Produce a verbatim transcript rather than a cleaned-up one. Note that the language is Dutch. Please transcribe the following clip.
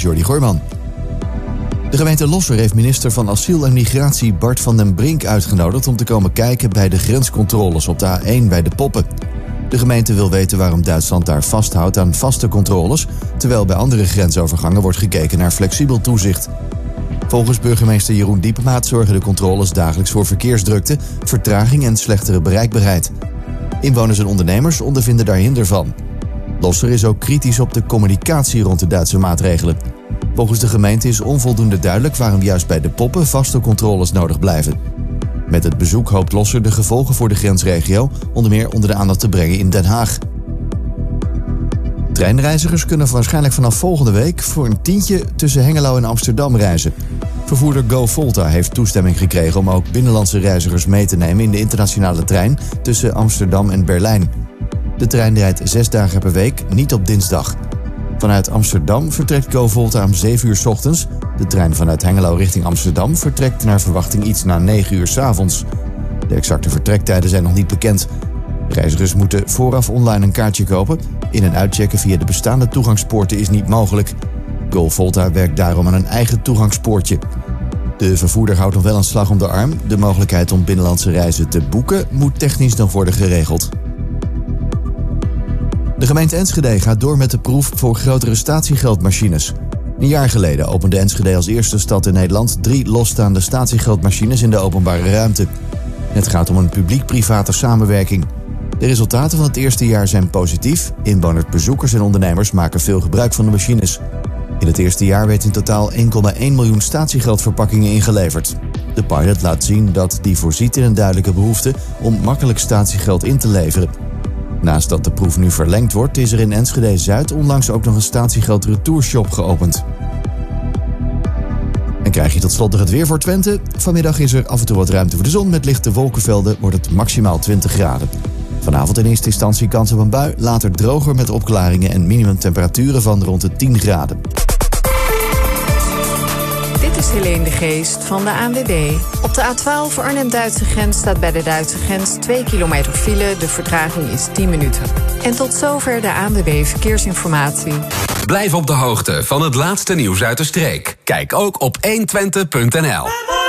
Jordi Goorman. De gemeente Losser heeft minister van Asiel en Migratie Bart van den Brink uitgenodigd om te komen kijken bij de grenscontroles op de A één bij de Poppen. De gemeente wil weten waarom Duitsland daar vasthoudt aan vaste controles, terwijl bij andere grensovergangen wordt gekeken naar flexibel toezicht. Volgens burgemeester Jeroen Diepemaat zorgen de controles dagelijks voor verkeersdrukte, vertraging en slechtere bereikbaarheid. Inwoners en ondernemers ondervinden daar hinder van. Losser is ook kritisch op de communicatie rond de Duitse maatregelen. Volgens de gemeente is onvoldoende duidelijk waarom juist bij de Poppen vaste controles nodig blijven. Met het bezoek hoopt Losser de gevolgen voor de grensregio onder meer onder de aandacht te brengen in Den Haag. Treinreizigers kunnen waarschijnlijk vanaf volgende week voor een tientje tussen Hengelo en Amsterdam reizen. Vervoerder GoVolta heeft toestemming gekregen om ook binnenlandse reizigers mee te nemen in de internationale trein tussen Amsterdam en Berlijn. De trein rijdt zes dagen per week, niet op dinsdag. Vanuit Amsterdam vertrekt GoVolta om zeven uur 's ochtends. De trein vanuit Hengelo richting Amsterdam vertrekt naar verwachting iets na negen uur 's avonds. De exacte vertrektijden zijn nog niet bekend. Reizigers moeten vooraf online een kaartje kopen. In- en uitchecken via de bestaande toegangspoorten is niet mogelijk. GoVolta werkt daarom aan een eigen toegangspoortje. De vervoerder houdt nog wel een slag om de arm. De mogelijkheid om binnenlandse reizen te boeken moet technisch nog worden geregeld. De gemeente Enschede gaat door met de proef voor grotere statiegeldmachines. Een jaar geleden opende Enschede als eerste stad in Nederland drie losstaande statiegeldmachines in de openbare ruimte. Het gaat om een publiek-private samenwerking. De resultaten van het eerste jaar zijn positief. Inwoners, bezoekers en ondernemers maken veel gebruik van de machines. In het eerste jaar werd in totaal één komma één miljoen statiegeldverpakkingen ingeleverd. De pilot laat zien dat die voorziet in een duidelijke behoefte om makkelijk statiegeld in te leveren. Naast dat de proef nu verlengd wordt, is er in Enschede-Zuid onlangs ook nog een statiegeld retourshop geopend. En krijg je tot slot nog het weer voor Twente. Vanmiddag is er af en toe wat ruimte voor de zon. Met lichte wolkenvelden wordt het maximaal twintig graden. Vanavond in eerste instantie kans op een bui, later droger met opklaringen en minimumtemperaturen van rond de tien graden. Dit is Helene de Geest van de A N W B. Op de A twaalf Arnhem-Duitse grens staat bij de Duitse grens twee kilometer file. De vertraging is tien minuten. En tot zover de A N W B Verkeersinformatie. Blijf op de hoogte van het laatste nieuws uit de streek. Kijk ook op honderdtwintig punt n l.